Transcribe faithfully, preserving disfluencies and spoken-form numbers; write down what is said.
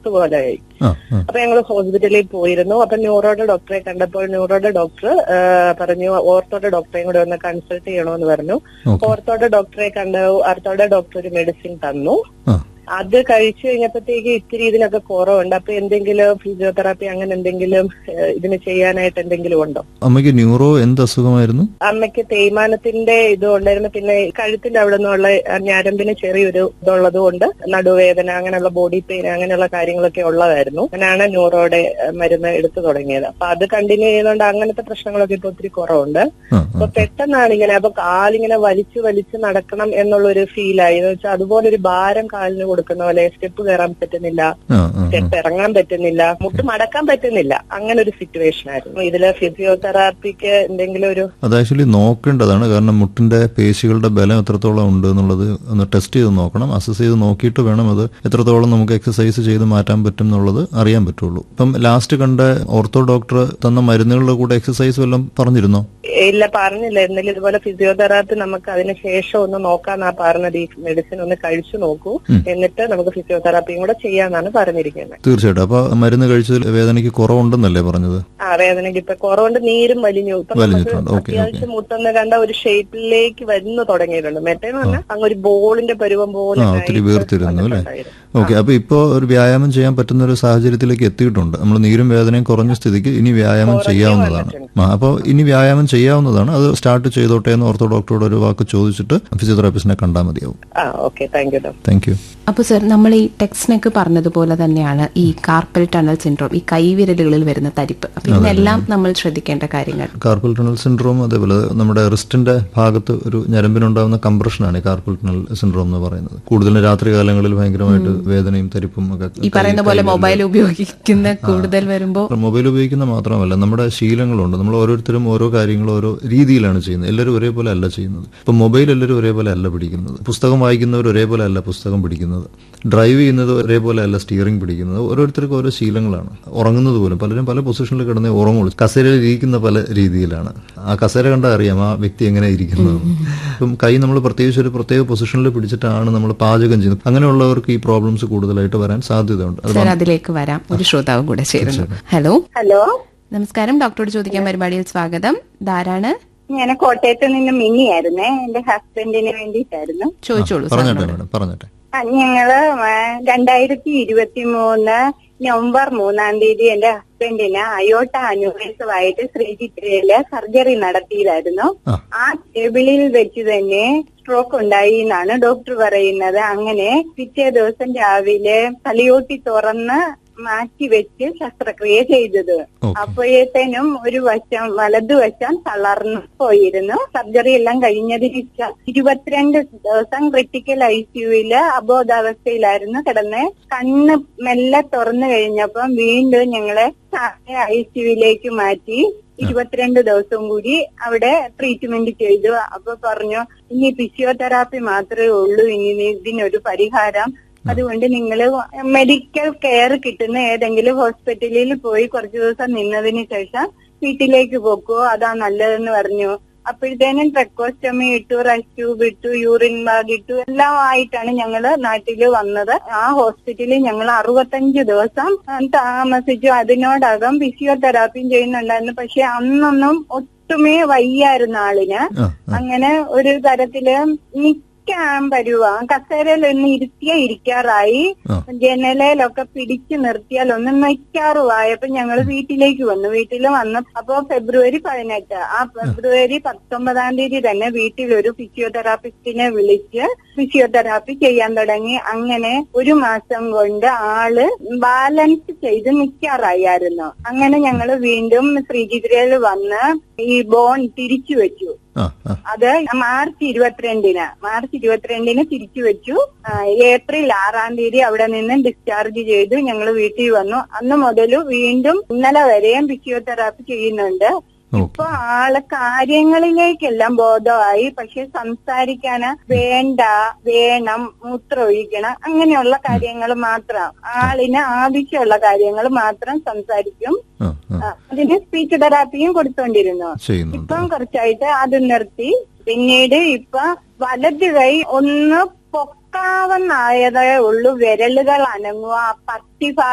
കുത്ത് പോലെയായി. അപ്പൊ ഞങ്ങൾ ഹോസ്പിറ്റലിൽ പോയിരുന്നു. അപ്പൊ ന്യൂറോയുടെ ഡോക്ടറെ കണ്ടപ്പോൾ ന്യൂറോയുടെ ഡോക്ടർ പറഞ്ഞു ഓർത്തോയുടെ ഡോക്ടറെയും കൂടെ ഒന്ന് കൺസൾട്ട് ചെയ്യണമെന്ന് പറഞ്ഞു. ഓർത്തോയുടെ ഡോക്ടറെ കണ്ട് ഓർത്തോയുടെ ഡോക്ടർ ഒരു മെഡിസിൻ തന്നു. അത് കഴിച്ചു കഴിഞ്ഞപ്പോഴത്തേക്ക് ഇത്തിരി ഇതിനൊക്കെ കുറവുണ്ട്. അപ്പൊ എന്തെങ്കിലും ഫിസിയോതെറാപ്പി അങ്ങനെ എന്തെങ്കിലും ഇതിന് ചെയ്യാനായിട്ട് എന്തെങ്കിലും ഉണ്ടോ? അമ്മയ്ക്ക് ന്യൂറോ എന്ത് അസുഖമായിരുന്നു? അമ്മയ്ക്ക് തേയ്മാനത്തിന്റെ ഇത് ഉണ്ടായിരുന്നു. പിന്നെ കഴുത്തിന്റെ അവിടെ നിന്നുള്ള ഞരമ്പിന് ചെറിയൊരു ഇതുള്ളത് കൊണ്ട് നടുവേദന, അങ്ങനെയുള്ള ബോഡി പെയിൻ, അങ്ങനെയുള്ള കാര്യങ്ങളൊക്കെ ഉള്ളതായിരുന്നു. അങ്ങനെയാണ് ന്യൂറോയുടെ മരുന്ന് എടുത്തു തുടങ്ങിയത്. അപ്പൊ അത് കണ്ടിന്യൂ ചെയ്യുന്നതുകൊണ്ട് അങ്ങനത്തെ പ്രശ്നങ്ങളൊക്കെ ഇപ്പൊ ഒത്തിരി കുറവുണ്ട്. അപ്പൊ പെട്ടെന്നാണ് ഇങ്ങനെ അപ്പൊ കാലിങ്ങനെ വലിച്ചു വലിച്ച് നടക്കണം എന്നുള്ളൊരു ഫീലായി. എന്ന് വെച്ചാൽ അതുപോലെ ഒരു ഭാരം കാലിന് കൊടുക്കുന്ന പോലെ സ്റ്റെപ്പ് കയറാൻ പറ്റുന്നില്ല, സ്റ്റെപ്പ് ഇറങ്ങാൻ പറ്റുന്നില്ല, മുട്ട് മടക്കാൻ പറ്റുന്നില്ല. അങ്ങനെ ഒരു സിറ്റുവേഷൻ ആയിരുന്നു. ഇതില് ഫിസിയോതെറാപ്പിക്ക് എന്തെങ്കിലും ഒരു അത് ആക്ച്വലി നോക്കേണ്ടതാണ്. കാരണം മുട്ടിന്റെ പേശികളുടെ ബലം എത്രത്തോളം ഉണ്ട് എന്നുള്ളത് ഒന്ന് ടെസ്റ്റ് ചെയ്ത് നോക്കണം. അസസ് ചെയ്ത് നോക്കിയിട്ട് വേണം അത് എത്രത്തോളം നമുക്ക് എക്സസൈസ് ചെയ്ത് മാറ്റാൻ പറ്റും എന്നുള്ളത് അറിയാൻ പറ്റുള്ളൂ. ഇപ്പം ലാസ്റ്റ് കണ്ട ഓർത്തോ ഡോക്ടർ തന്ന മരുന്നുകളുടെ കൂടെ എക്സസൈസ് വല്ലതും പറഞ്ഞിരുന്നോ? ഇല്ല, പറഞ്ഞില്ല. എന്നാലും ഇതുപോലെ ഫിസിയോതെറാപ്പി നമുക്ക് അതിന് ശേഷം ഒന്ന് നോക്കാന്നാ പറഞ്ഞത്. ഈ മെഡിസിൻ ഒന്ന് കഴിച്ചു നോക്കൂ, എന്നിട്ട് നമുക്ക് ഫിസിയോതെറാപ്പിയും കൂടെ ചെയ്യാന്നാണ് പറഞ്ഞിരിക്കുന്നത്. തീർച്ചയായിട്ടും. അപ്പൊ മരുന്ന് കഴിച്ചതിൽ വേദനയ്ക്ക് കുറവുണ്ടെന്നല്ലേ പറഞ്ഞത്? ആ, വേദനയ്ക്ക് ഇപ്പൊ കുറവുണ്ട്. നീരും വലിഞ്ഞു. ഇപ്പൊ അത്യാവശ്യം മുട്ടെന്ന് കണ്ട ഒരു ഷേപ്പിലേക്ക് വരുന്നു തുടങ്ങിയിട്ടുണ്ട്. മറ്റേന്ന് പറഞ്ഞാൽ അങ്ങ് ഒരു ബോളിന്റെ പരുവം പോലെ ഒത്തിരി വീർത്തിരുന്നു അല്ലേ? ഓക്കെ. അപ്പൊ ഇപ്പൊ ഒരു വ്യായാമം ചെയ്യാൻ പറ്റുന്ന ഒരു സാഹചര്യത്തിലേക്ക് എത്തിയിട്ടുണ്ട്. നമ്മൾ നീരും വേദനയും കുറഞ്ഞ സ്ഥിതിക്ക് ഇനി വ്യായാമം ചെയ്യാവുന്നതാണ്. അപ്പോൾ ഇനി വ്യായാമം ചെയ്യാവുന്നതാണ്. അത് സ്റ്റാർട്ട് ചെയ്തോട്ടെ എന്ന് ഓർത്തോ ഡോക്ടറോട് ഒരു വാക്ക് ചോദിച്ചിട്ട് ഫിസിയോതെറാപ്പിസ്റ്റിനെ കണ്ടാൽ മതിയാവും. Thank you. അപ്പോൾ സർ, നമ്മൾ ഈ ടെക്സ്റ്റിനൊക്കെ പറഞ്ഞതുപോലെ തന്നെയാണ് ഈ കാർപ്പൽ ടണൽ സിൻഡ്രോം, ഈ കൈവിരലുകളിൽ വരുന്ന തരിപ്പ്. അപ്പൊ ഇതെല്ലാം നമ്മൾ ശ്രദ്ധിക്കേണ്ട കാര്യങ്ങൾ. കാർപ്പൽ ടണൽ സിൻഡ്രോം അതേപോലെ നമ്മുടെ റിസ്റ്റിന്റെ ഭാഗത്ത് ഒരു ഞരമ്പിനുണ്ടാകുന്ന കംപ്രഷനാണ് ഈ കാർപ്പൽ ടണൽ സിൻഡ്രോം എന്ന് പറയുന്നത്. കൂടുതലും രാത്രി കാലങ്ങളിൽ ഭയങ്കരമായിട്ട് വേദനയും തരിപ്പും ഒക്കെ. ഈ പറയുന്ന പോലെ മൊബൈൽ ഉപയോഗിക്കുന്ന കൂടുതൽ വരുമ്പോൾ മൊബൈൽ ഉപയോഗിക്കുന്ന മാത്രമല്ല, നമ്മുടെ ശീലങ്ങളുണ്ട്. നമ്മൾ ഓരോരുത്തരും ഓരോ കാര്യങ്ങളും ഓരോ രീതിയിലാണ് ചെയ്യുന്നത്. എല്ലാവരും ഒരേപോലെ അല്ല ചെയ്യുന്നത്. ഇപ്പൊ മൊബൈൽ എല്ലാവരും ഒരേപോലെ അല്ല പിടിക്കുന്നത്. പുസ്തകം വായിക്കുന്നവർ ഒരേപോലെ അല്ല പുസ്തകം പിടിക്കുന്നത്. ഡ്രൈവ് ചെയ്യുന്നത് ഒരേപോലെ അല്ല സ്റ്റിയറിംഗ് പിടിക്കുന്നത്. ഓരോരുത്തർക്കും ഓരോ ശീലങ്ങളാണ്. ഉറങ്ങുന്നത് പോലും പലരും പല പൊസിഷനിൽ കിടന്നേ ഉറങ്ങുള്ളൂ. കസേരയിൽ ഇരിക്കുന്ന പല രീതിയിലാണ്. ആ കസേര കണ്ടാൽ അറിയാം ആ വ്യക്തി എങ്ങനെ ഇരിക്കുന്നത്. ഇപ്പം കൈ നമ്മൾ പ്രത്യേകിച്ച് ഒരു പ്രത്യേക പൊസിഷനിൽ പിടിച്ചിട്ടാണ് നമ്മൾ പാചകം ചെയ്യുന്നത്. അങ്ങനെയുള്ളവർക്ക് ഈ പ്രോബ്ലംസ് കൂടുതലായിട്ട് വരാൻ സാധ്യതയുണ്ട്. അതിലേക്ക് വരാം. ഒരു ശ്രോതാവും കൂടെ ചേരുന്നു. ഹലോ ഹലോ നമസ്കാരം. ഡോക്ടറോട് ചോദിക്കാൻ പരിപാടിയിൽ സ്വാഗതം. ധാരാണ്. ഞാൻ കോട്ടയത്ത് നിന്ന് മിനിയായിരുന്നേ. എന്റെ ഹസ്ബൻഡിന് വേണ്ടിയിട്ടായിരുന്നു. ചോദിച്ചോളൂ. പറഞ്ഞോട്ടെ. ഞങ്ങള് രണ്ടായിരത്തി ഇരുപത്തി മൂന്ന് നവംബർ മൂന്നാം തീയതി എന്റെ ഹസ്ബൻഡിന് അയോട്ട അന്യൂറിസമായിട്ട് ശ്രീചിത്രയില് സർജറി നടത്തിയതായിരുന്നു. ആ ടേബിളിൽ വെച്ച് തന്നെ സ്ട്രോക്ക് ഉണ്ടായി എന്നാണ് ഡോക്ടർ പറയുന്നത്. അങ്ങനെ പിറ്റേ ദിവസം രാവിലെ തലയോട്ടി തുറന്ന് മാറ്റിവെച്ച് ശസ്ത്രക്രിയ ചെയ്തത്. അപ്പോഴത്തേനും ഒരു വശം വലതുവശം തളർന്നു പോയിരുന്നു. സർജറി എല്ലാം കഴിഞ്ഞതിന് ഇരുപത്തിരണ്ട് ദിവസം ക്രിട്ടിക്കൽ ഐ സിയുവില് അബോധാവസ്ഥയിലായിരുന്നു കിടന്ന്. കണ്ണ് മെല്ലെ തുറന്നു കഴിഞ്ഞപ്പം വീണ്ടും ഞങ്ങളെ ഐ സിയുവിലേക്ക് മാറ്റി ഇരുപത്തിരണ്ട് ദിവസം കൂടി അവിടെ ട്രീറ്റ്മെന്റ് ചെയ്തു. അപ്പൊ പറഞ്ഞു ഇനി ഫിസിയോതെറാപ്പി മാത്രമേ ഉള്ളൂ, ഇനി ഇതിനൊരു പരിഹാരം. അതുകൊണ്ട് നിങ്ങൾ മെഡിക്കൽ കെയർ കിട്ടുന്ന ഏതെങ്കിലും ഹോസ്പിറ്റലിൽ പോയി കുറച്ചു ദിവസം നിന്നതിന് ശേഷം വീട്ടിലേക്ക് പോക്കോ, അതാ നല്ലതെന്ന് പറഞ്ഞു. അപ്പോഴത്തേനും ട്രെക്കോസ്റ്റമി ഇട്ടു, റഷ് ട്യൂബ് ഇട്ടു, യൂറിൻ ബാഗ് ഇട്ടു, എല്ലാം ആയിട്ടാണ് ഞങ്ങള് നാട്ടില് വന്നത്. ആ ഹോസ്പിറ്റലിൽ ഞങ്ങൾ അറുപത്തഞ്ച് ദിവസം താമസിച്ചു. അതിനോടകം ഫിസിയോതെറാപ്പിയും ചെയ്യുന്നുണ്ടായിരുന്നു. പക്ഷെ അന്നൊന്നും ഒട്ടുമേ വയ്യായിരുന്ന ആളിന് അങ്ങനെ ഒരു തരത്തില് ഇരിക്കാൻ പരുവാ. കസേരയിൽ ഒന്ന് ഇരുത്തിയ ഇരിക്കാറായി, ജനലയിലൊക്കെ പിടിച്ചു നിർത്തിയാൽ ഒന്ന് നിൽക്കാറുമായപ്പോ ഞങ്ങൾ വീട്ടിലേക്ക് വന്നു. വീട്ടിൽ വന്നു അപ്പോ ഫെബ്രുവരി പതിനെട്ട് ആ ഫെബ്രുവരി പത്തൊമ്പതാം തീയതി തന്നെ വീട്ടിലൊരു ഫിസിയോതെറാപ്പിസ്റ്റിനെ വിളിച്ച് ഫിസിയോതെറാപ്പി ചെയ്യാൻ തുടങ്ങി. അങ്ങനെ ഒരു മാസം കൊണ്ട് ആള് ബാലൻസ് ചെയ്ത് നിൽക്കാറായിരുന്നു. അങ്ങനെ ഞങ്ങൾ വീണ്ടും ശ്രീചിത്രയിൽ വന്ന് ഈ ബോൺ തിരിച്ചു വെച്ചു. അത് മാർച്ച് ഇരുപത്തിരണ്ടിന് മാർച്ച് ഇരുപത്തിരണ്ടിന് തിരിച്ചു വെച്ചു. ഏപ്രിൽ ആറാം തീയതി അവിടെ നിന്ന് ഡിസ്ചാർജ് ചെയ്തു. ഞങ്ങൾ വീട്ടിൽ വന്നു. അന്ന് മുതൽ വീണ്ടും ഇന്നലെ വരെയും ഫിസിയോതെറാപ്പി ചെയ്യുന്നുണ്ട്. ഇപ്പൊ ആള് കാര്യങ്ങളിലേക്കെല്ലാം ബോധമായി. പക്ഷെ സംസാരിക്കാന് വേണ്ട, വേണം, മൂത്രം ഒഴിക്കണം, അങ്ങനെയുള്ള കാര്യങ്ങൾ മാത്രം, ആളിന് ആവശ്യമുള്ള കാര്യങ്ങൾ മാത്രം സംസാരിക്കും. അതിന് സ്പീച്ച് തെറാപ്പിയും കൊടുത്തോണ്ടിരുന്നു. ഇപ്പം കുറച്ചായിട്ട് അത് നിർത്തി. പിന്നീട് ഇപ്പൊ വലത് കൈ ഒന്ന് പൊക്കാവുന്നായതേ ഉള്ളൂ. വിരലുകൾ അനങ്ങുക, പത്തി